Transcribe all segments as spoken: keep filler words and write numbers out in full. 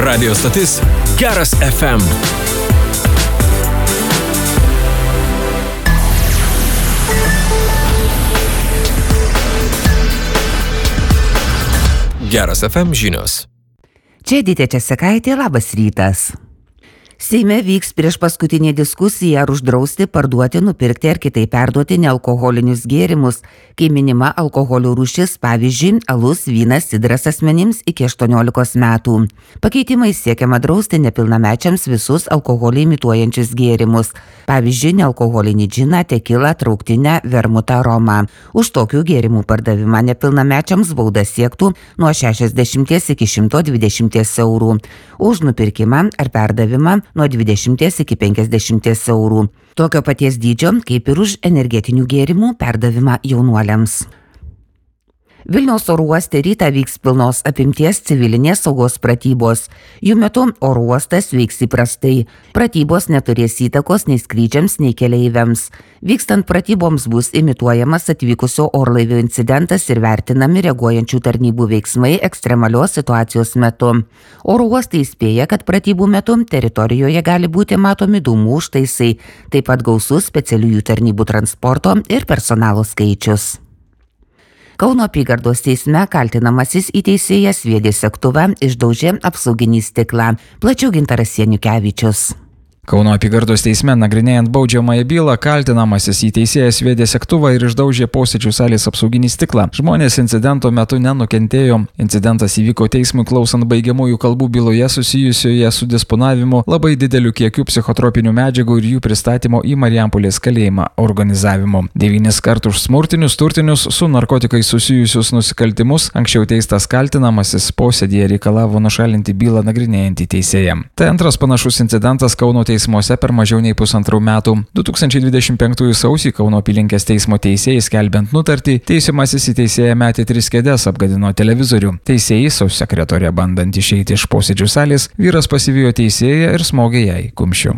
Radio stotis Geras F M. Geras F M žinios. Čia Edita Česakaitė, labas rytas. Seime vyks prieš paskutinė diskusija, ar uždrausti parduoti, nupirkti ar kitaip perduoti nealkoholinius gėrimus, kai minima alkoholio rūšis, pavyzdžiui, alus, vynas, sidras asmenims iki aštuoniolikos metų. Pakeitimais siekiama drausti nepilnamečiams visus alkoholį imituojančius gėrimus, pavyzdžiui, nealkoholinį džiną, tekilą, trauktinę, vermutą, romą. Už tokių gėrimų pardavimą nepilnamečiams bauda siektų nuo šešiasdešimties iki šimto dvidešimties eurų. Už nupirkimą ar perdavimą nuo dvidešimties iki penkiasdešimties eurų. Tokio paties dydžio, kaip ir už energetinių gėrimų perdavimą jaunuoliams. Vilniaus oro uoste rytą vyks pilnos apimties civilinės saugos pratybos. Jų metu oro uostas veiks įprastai. Pratybos neturės įtakos nei skrydžiams, nei keleiviams. Vykstant pratyboms bus imituojamas atvykusio orlaivio incidentas ir vertinami reaguojančių tarnybų veiksmai ekstremalios situacijos metu. Oro uostai įspėja, kad pratybų metu teritorijoje gali būti matomi dūmų užtaisai, taip pat gausus specialiųjų tarnybų transporto ir personalo skaičius. Kauno apygardos teisme kaltinamasis įteisėjas sviedė segtuvą, išdaužė apsauginį stiklą. Plačiau Gintaras Janukevičius. Kauno apygardos teisme nagrinėjant baudžiamąją bylą kaltinamasis įteisėjas sviedė segtuvą ir išdaužė posėdžių salės apsauginį stiklą. Žmonės incidento metu nenukentėjo. Incidentas įvyko teismui klausant baigiamųjų kalbų byloje susijusioje su disponavimu labai dideliu kiekiu psichotropinių medžiagų ir jų pristatymo į Marijampolės kalėjimą organizavimu. Devynis kartus už smurtinius, turtinius su narkotikais susijusius nusikaltimus anksčiau teistas kaltinamasis posėdėje reikalavo nušalinti bylą nagrinėjantį teisėją. Tai antras panašus incidentas Kauno teismuose per mažiau nei pusantrų metų. du tūkstančiai dvidešimt penktųjų sausį Kauno apylinkės teismo teisėjai skelbiant nutartį, teisiamasis į teisėją metė tris kėdes, apgadino televizorių. Teisėjai su sekretore bandant išeiti iš posėdžių salės, vyras pasivijo teisėją ir smogė jai kumščiu.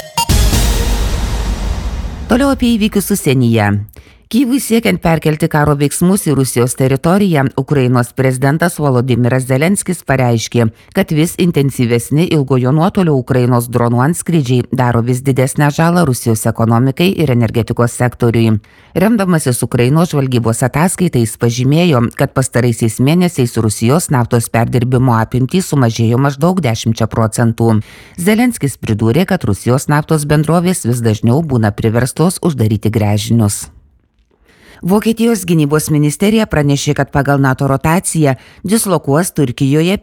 Toliau apie įvykius užsienyje. Kyjivui siekiant perkelti karo veiksmus į Rusijos teritoriją, Ukrainos prezidentas Volodymyras Zelenskis pareiškė, kad vis intensyvesni ilgojo nuotolio Ukrainos dronų antskrydžiai daro vis didesnę žalą Rusijos ekonomikai ir energetikos sektoriui. Remdamasis Ukrainos žvalgybos ataskaitais pažymėjo, kad pastaraisiais mėnesiais Rusijos naftos perdirbimo apimtys sumažėjo maždaug dešimčia procentų. Zelenskis pridūrė, kad Rusijos naftos bendrovės vis dažniau būna priverstos uždaryti gręžinius. Vokietijos gynybos ministerija pranešė, kad pagal NATO rotaciją dislokuos Turkijoje